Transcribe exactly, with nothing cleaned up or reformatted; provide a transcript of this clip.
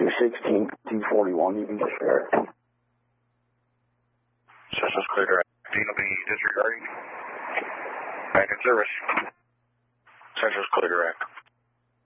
two sixteen, two forty-one, you can disregard. Systems clear direct. Dean will be disregarding. Back in service. Central's clear direct.